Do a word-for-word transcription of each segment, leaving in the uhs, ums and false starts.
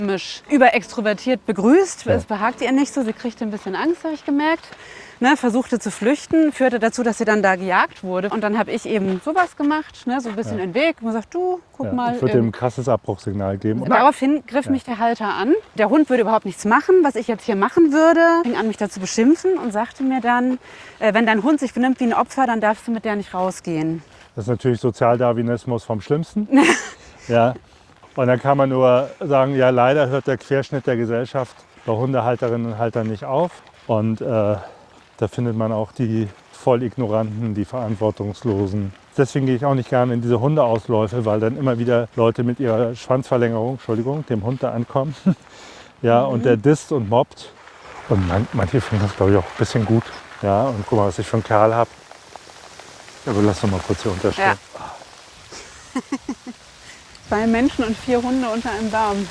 überextrovertiert begrüßt. Ja. Es behagte ihr nicht so, sie kriegte ein bisschen Angst, habe ich gemerkt. Ne, versuchte zu flüchten, führte dazu, dass sie dann da gejagt wurde. Und dann habe ich eben sowas gemacht, ne, so ein bisschen Ja. in den Weg und gesagt, du, guck Ja, mal. ich würde ähm, ihm ein krasses Abbruchsignal geben. Und Daraufhin griff Ja. mich der Halter an. Der Hund würde überhaupt nichts machen, was ich jetzt hier machen würde. Fing an, mich da zu beschimpfen und sagte mir dann, äh, wenn dein Hund sich benimmt wie ein Opfer, dann darfst du mit der nicht rausgehen. das ist natürlich Sozialdarwinismus vom Schlimmsten. Ja. Und dann kann man nur sagen, ja, leider hört der Querschnitt der Gesellschaft bei Hundehalterinnen und Haltern nicht auf. Und äh, da findet man auch die Vollignoranten, die Verantwortungslosen. Deswegen gehe ich auch nicht gerne in diese Hundeausläufe, weil dann immer wieder Leute mit ihrer Schwanzverlängerung, Entschuldigung, dem Hund da ankommen. Ja, und der disst und mobbt. Und man, manche finden das, glaube ich, auch ein bisschen gut. Ja, und guck mal, was ich für einen Kerl habe. Aber lass doch mal kurz hier unterstellen. Ja. Zwei Menschen und vier Hunde unter einem Baum.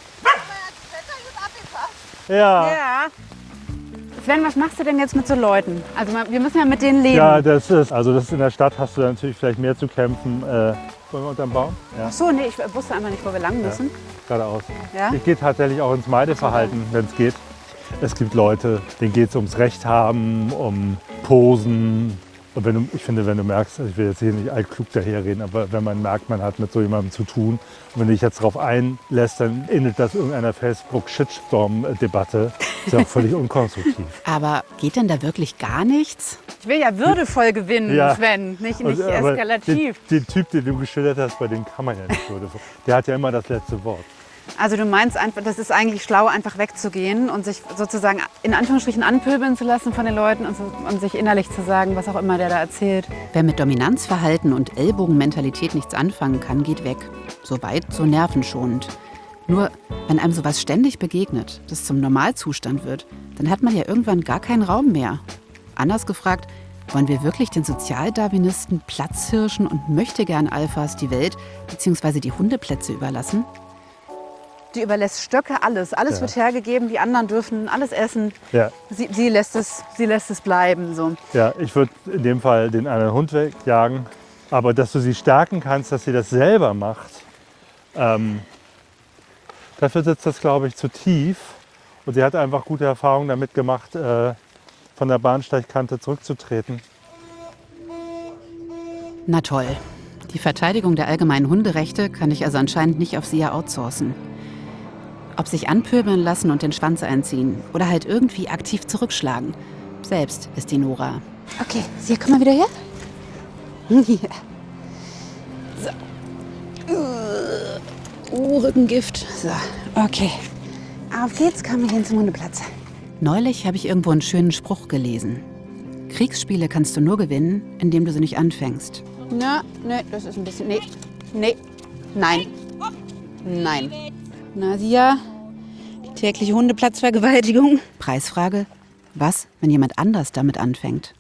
Ja. Ja. Sven, was machst du denn jetzt mit so Leuten? Also wir müssen ja mit denen leben. Ja, das ist, also das ist in der Stadt hast du da natürlich vielleicht mehr zu kämpfen. Äh, wollen wir unterm Baum? Ja, Ach so, nee, ich wusste einfach nicht, wo wir lang müssen. geradeaus. Ja? Ich gehe tatsächlich auch ins Meideverhalten, wenn es geht. Es gibt Leute, denen geht es ums Recht haben, um Posen. Und wenn du, ich finde, wenn du merkst, also ich will jetzt hier nicht altklug daherreden, aber wenn man merkt, man hat mit so jemandem zu tun und wenn du dich jetzt darauf einlässt, dann endet das irgendeiner Facebook-Shitstorm-Debatte. Ist ja auch völlig unkonstruktiv. Aber geht denn da wirklich gar nichts? Ich will ja würdevoll gewinnen, Ja. Sven, nicht, Und, nicht aber eskalativ. Den, den Typ, den du geschildert hast, bei dem kann man ja nicht würdevoll. Der hat ja immer das letzte Wort. Also du meinst einfach, das ist eigentlich schlau, einfach wegzugehen und sich sozusagen in Anführungsstrichen anpöbeln zu lassen von den Leuten und, so, und sich innerlich zu sagen, was auch immer der da erzählt. Wer mit Dominanzverhalten und Ellbogenmentalität nichts anfangen kann, geht weg. So weit, so nervenschonend. Nur, wenn einem sowas ständig begegnet, das zum Normalzustand wird, dann hat man ja irgendwann gar keinen Raum mehr. Anders gefragt, wollen wir wirklich den Sozialdarwinisten, Platzhirschen und Möchtegern-Alphas die Welt bzw. die Hundeplätze überlassen? Die überlässt Stöcke alles. Alles Ja. wird hergegeben, die anderen dürfen alles essen. Ja, Sie, sie, lässt, es, sie lässt es bleiben. So. ja ich würde in dem Fall den anderen Hund wegjagen. Aber dass du sie stärken kannst, dass sie das selber macht, ähm, dafür sitzt das, glaube ich, zu tief. Und sie hat einfach gute Erfahrungen damit gemacht, äh, von der Bahnsteigkante zurückzutreten. Na toll. Die Verteidigung der allgemeinen Hunderechte kann ich also anscheinend nicht auf sie ja outsourcen. Ob sich anpöbeln lassen und den Schwanz einziehen oder halt irgendwie aktiv zurückschlagen. Selbst ist die Nora. Okay, hier, komm mal wieder her. Hier. So. Oh, Rückengift. So, okay. Auf geht's, kommen wir hin zum Hundeplatz. Neulich habe ich irgendwo einen schönen Spruch gelesen. Kriegsspiele kannst du nur gewinnen, indem du sie nicht anfängst. Na, ne, das ist ein bisschen. Nee, nee, nein, nein. Nasia, die tägliche Hundeplatzvergewaltigung. Preisfrage: Was, wenn jemand anders damit anfängt?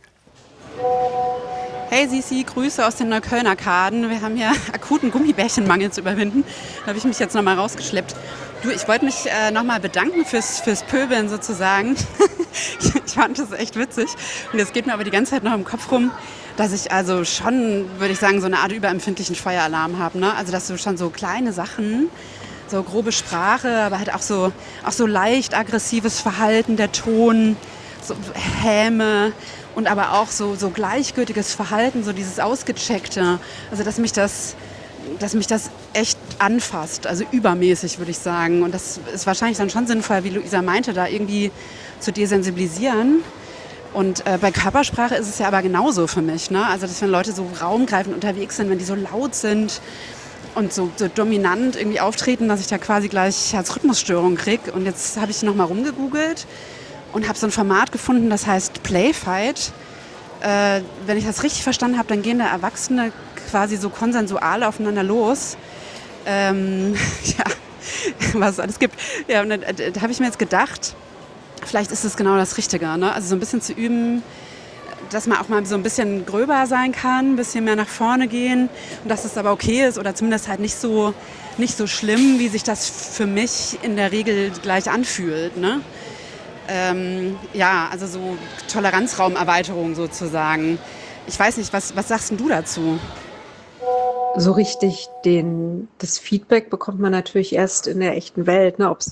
Hey Sisi, Grüße aus den Neuköllner Kaden. Wir haben hier akuten Gummibärchenmangel zu überwinden. Da habe ich mich jetzt noch mal rausgeschleppt. Du, ich wollte mich äh, noch mal bedanken fürs, fürs Pöbeln sozusagen. Ich fand das echt witzig. Und jetzt geht mir aber die ganze Zeit noch im Kopf rum, dass ich also schon, würde ich sagen, so eine Art überempfindlichen Feueralarm habe. Ne? Also dass du schon so kleine Sachen, so grobe Sprache, aber halt auch so, auch so leicht aggressives Verhalten, der Ton, so Häme und aber auch so, so gleichgültiges Verhalten, so dieses Ausgecheckte. Also dass mich das, dass mich das echt anfasst, also übermäßig würde ich sagen. Und das ist wahrscheinlich dann schon sinnvoll, wie Luisa meinte, da irgendwie zu desensibilisieren. Und äh, bei Körpersprache ist es ja aber genauso für mich. Ne? Also dass wenn Leute so raumgreifend unterwegs sind, wenn die so laut sind und so, so dominant irgendwie auftreten, dass ich da quasi gleich Herzrhythmusstörungen kriege. Und jetzt habe ich noch mal rumgegoogelt und habe so ein Format gefunden, das heißt Playfight. Äh, wenn ich das richtig verstanden habe, dann gehen da Erwachsene quasi so konsensual aufeinander los. Ähm, ja, was es alles gibt. Ja, und da, da habe ich mir jetzt gedacht, vielleicht ist es genau das Richtige. Ne? Also so ein bisschen zu üben, dass man auch mal so ein bisschen gröber sein kann, ein bisschen mehr nach vorne gehen und dass es aber okay ist oder zumindest halt nicht so, nicht so schlimm, wie sich das für mich in der Regel gleich anfühlt. Ne? Ähm, ja, also so Toleranzraumerweiterung sozusagen. Ich weiß nicht, was, was sagst denn du dazu? So richtig den, das Feedback bekommt man natürlich erst in der echten Welt, ne? Ob es